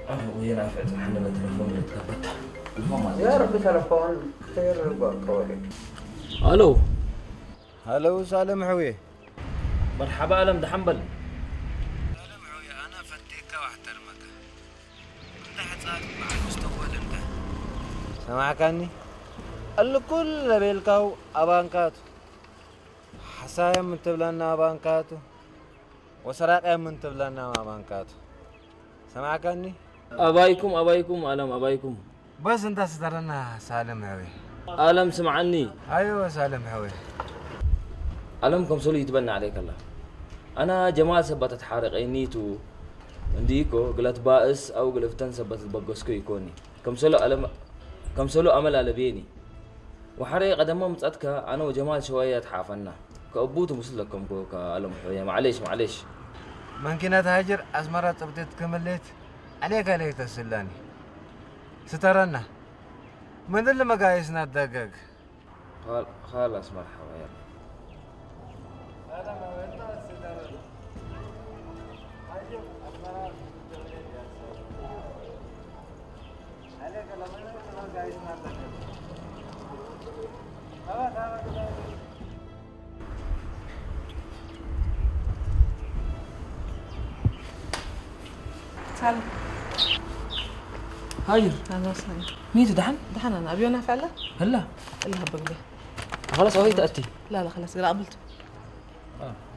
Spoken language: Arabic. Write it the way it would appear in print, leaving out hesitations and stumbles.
أنا ويا نافع احنا بالتليفون نتكبت. يا رب تلفون كثير قوي. الو هلو سالم حوي. مرحبا ألم ده حنبل. سالم حوي انا فتيك واحترمك. انت حتصادق مع المستوى انت. سمعكني؟ الكل بيلقاو ابانكاتو. حسايا من تبلنا ابانكاتو. وسراقيا من تبلنا ابانكاتو. سمعكني؟ أبايكم ألم أبايكم. بس انت سترنا سالم حوي. ألم سمعني. ايوه سالم حوي. ألم كم سولي يتبنى عليك الله. أنا جمال سبت حارق عينيتو عنديكو قلت بائس أو قلفتن سبت بقسكو يكوني. كم سولو أمل على بيني. وحريق قدما متأتك أنا وجمال شوية تحافنا. كأبوتو مسلكم كألم حوية معليش. ممكن تهاجر أزمرة تبدأ تكملت عليك تسلاني سترنا من اللي ما قايسنا الدقق خلاص مرحبا يلا سلام. هاجر أهلا وسهلا. ميتو دحن أنا أبي أنا فعلا؟ هلا اللي هبق به. خلاص وهي تأتي لا خلاص قبلت.